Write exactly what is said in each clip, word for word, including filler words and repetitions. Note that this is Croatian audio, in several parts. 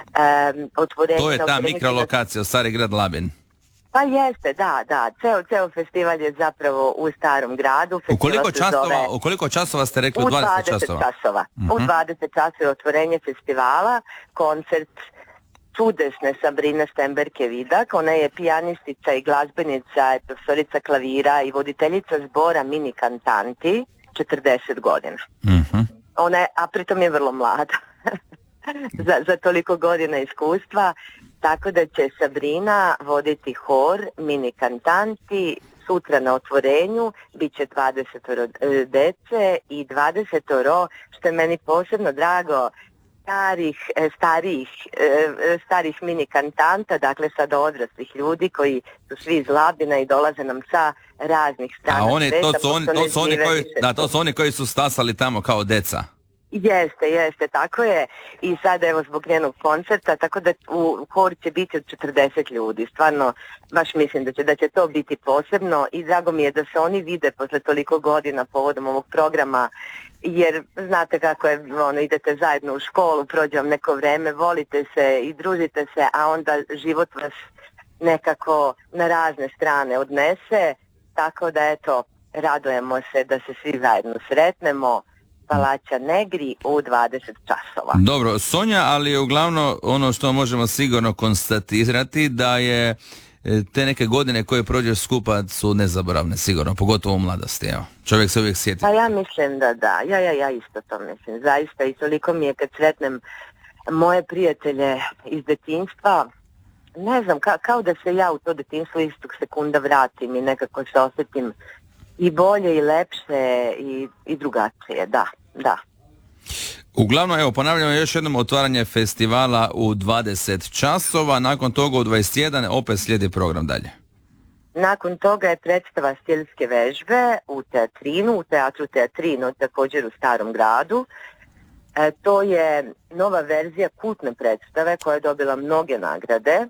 Um, otvorenje to je ta otvorenje mikrolokacija, Stari grad Labin. Pa jeste, da, da. Ceo, ceo festival je zapravo u Starom gradu. U koliko, časova, zove... u koliko časova ste rekli? U dvadeset, dvadeset časova. časova. Uh-huh. U dvadeset časova je otvorenje festivala, koncert čudesne Sabrine Stemberke-Vidak. Ona je pijanistica i glazbenica, je profesorica klavira i voditeljica zbora Mini Kantanti, četrdeset godina. Uh-huh. Ona je, a pritom je vrlo mlada. za, za toliko godina iskustva. Tako da će Sabrina voditi hor Mini Kantanti. Sutra na otvorenju bit će dvadeset dece i dvadeset, što je meni posebno drago, starih, starih, starih mini kantanta, dakle sada odraslih ljudi koji su svi iz Labina i dolaze nam sa raznih strana. A oni, sveta, to su oni, to su oni koji, da, to su oni koji su stasali tamo kao deca. Jeste, jeste, tako je. I sad evo zbog njenog koncerta, tako da u hor će biti od četrdeset ljudi. Stvarno, baš mislim da će, da će to biti posebno i drago mi je da se oni vide posle toliko godina povodom ovog programa, jer znate kako je, ono, idete zajedno u školu, prođe vam neko vreme, volite se i družite se, a onda život vas nekako na razne strane odnese, tako da eto, radujemo se da se svi zajedno sretnemo. Palača Negri u dvadeset časova. Dobro, Sonja, ali uglavnom ono što možemo sigurno konstatirati da je te neke godine koje prođeš skupa su nezaboravne sigurno, pogotovo u mladosti, evo. Čovjek se uvijek sjeti. Pa ja mislim da da, ja, ja, ja isto to mislim, zaista i toliko mi je kad sretnem moje prijatelje iz detinjstva, ne znam, ka, kao da se ja u to detinjstvo istog sekunda vratim i nekako se osjetim i bolje i lepše i, i drugačije, da, da. Uglavnom, evo, ponavljamo još jednom otvaranje festivala u dvadeset časova, nakon toga u dvadeset jedan opet slijedi program dalje. Nakon toga je predstava stilske vežbe u teatrinu, u teatru Teatrino, također u Starom gradu. E, to je nova verzija kultne predstave koja je dobila mnoge nagrade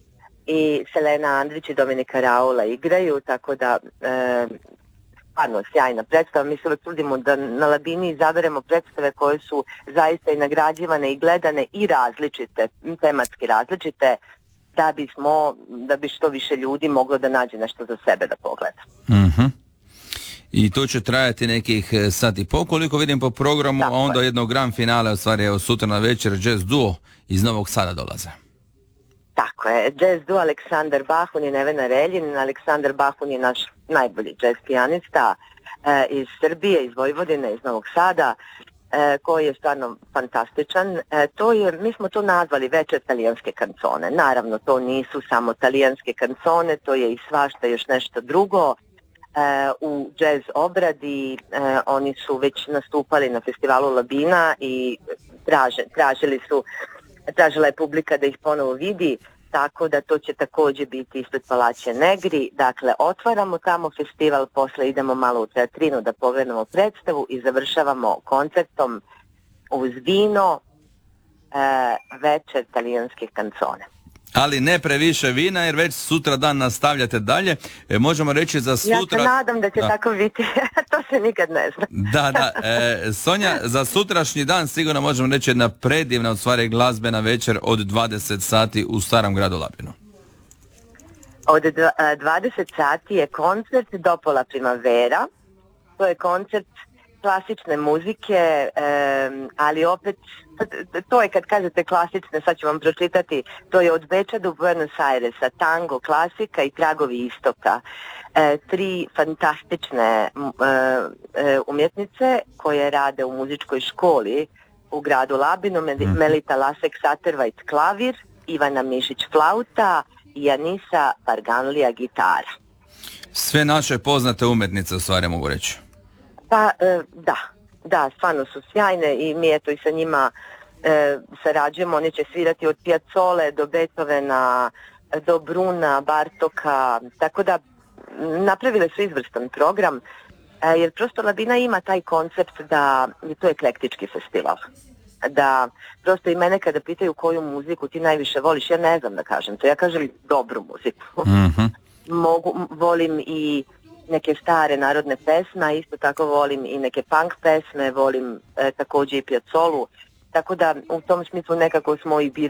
i Selena Andrić i Dominika Raula igraju, tako da e, stvarno sjajna predstava. Mi se uvijek trudimo da na Labini izaberemo predstave koje su zaista i nagrađivane i gledane i različite, tematski različite, da bismo, da bi što više ljudi moglo da nađe nešto za sebe da pogleda. Mm-hmm. I to će trajati nekih sat i pol, koliko vidim po programu, tako a onda je. Jedno grand finale, u stvari evo sutra na večer, jazz duo iz Novog Sada dolaze. Tako je, jazz duo Aleksandar Bahun i Nevena Reljin. Aleksandar Bahun je naš najbolji jazz pijanista e, iz Srbije, iz Vojvodine, iz Novog Sada, e, koji je stvarno fantastičan. E, to je, mi smo to nazvali večer talijanske kancone. Naravno, to nisu samo talijanske kancone, to je i svašta još nešto drugo. E, u jazz obradi e, oni su već nastupali na festivalu Labina i traže, tražili su tražila je publika da ih ponovo vidi, tako da to će također biti ispred Palače Negri. Dakle, otvaramo tamo festival, posle idemo malo u teatrinu da pogledamo predstavu i završavamo koncertom uz vino e, večer talijanske kancone. Ali ne previše vina, jer već sutra dan nastavljate dalje. E, možemo reći za sutra... Ja se nadam da će da. tako biti. To se nikad ne zna. Da, da. E, Sonja, za sutrašnji dan sigurno možemo reći jedna predivna, u stvari glazbena večer od dvadeset sati u Starom gradu Labinu. Od dvadeset sati je koncert do pola primavera. To je koncert klasične muzike, um, ali opet, to je kad kažete klasične, sad ću vam pročitati, to je od Beča do Buenos Airesa, tango, klasika i tragovi istoka. E, tri fantastične uh, uh, umjetnice koje rade u muzičkoj školi u gradu Labinu, mm. Melita Lasek Satervajt klavir, Ivana Mišić flauta i Anisa Parganlija gitara. Sve naše poznate umjetnice, u stvari mogu reći. Pa e, da, da, stvarno su sjajne i mi eto i sa njima e, sarađujemo. Oni će svirati od Piazzole do Beethovena, do Bruna, Bartoka, tako da napravile su izvrstan program, e, jer prosto Labina ima taj koncept da je to eklektički festival. Da prosto i mene kada pitaju koju muziku ti najviše voliš, ja ne znam da kažem to, ja kažem dobru muziku. Mm-hmm. Mogu, volim i neke stare narodne pesme, a isto tako volim i neke punk pesme, volim e, također i Piazzolu, tako da u tom smislu nekako smo i birali